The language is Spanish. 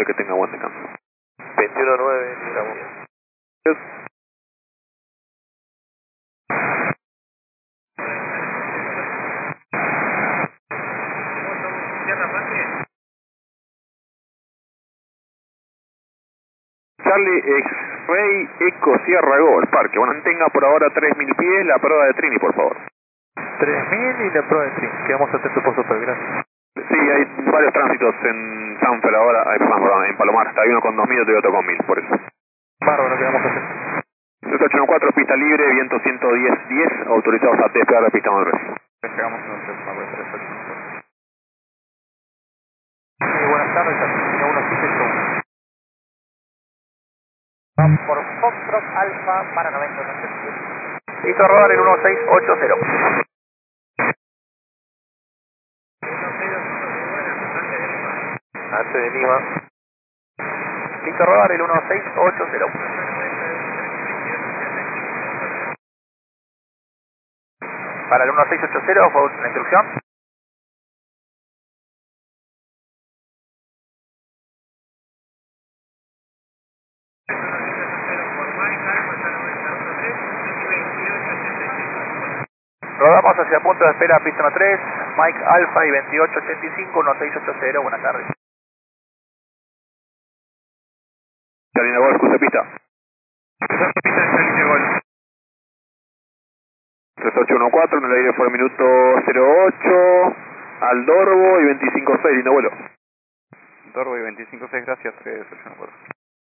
21-9, que tenga buen descanso. 21-9, estamos. Yes. Charlie X-Ray Eco Sierra Golf Parque. Bueno, mantenga por ahora 3000 pies la prueba de Trini, por favor. 3000 y la prueba de Trini. Quedamos atentos por super, gracias. Sí, hay varios tránsitos en Sanfer ahora, perdón, en Palomar. Hay uno con 2000 y otro con 1000, por eso. Bárbaro, quedamos atentos. 3814, pista libre, viento 110-10, autorizados a despegar la pista número 3. Despegamos en un 3814. Buenas tardes, Argentina 171. Por Foxtrot Alfa para 90. Listo, rodar el 1680. Antes de Lima. Listo, rodar el 1680. Para el 1680, fue una instrucción. Rodamos hacia punto de espera, pista 3, Mike Alpha y 2885, 1680, buenas tardes. Charlie Golf, cruce pista. Pista de Charlie Golf. 3814, en el aire por el minuto 08, al Dorbo y 256, lindo vuelo. Dorbo y 256, gracias, 3814.